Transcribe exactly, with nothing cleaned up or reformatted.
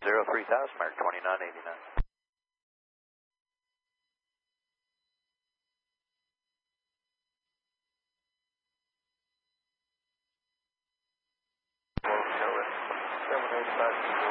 zero three thousand, American twenty-nine eighty-nine. seven eight five.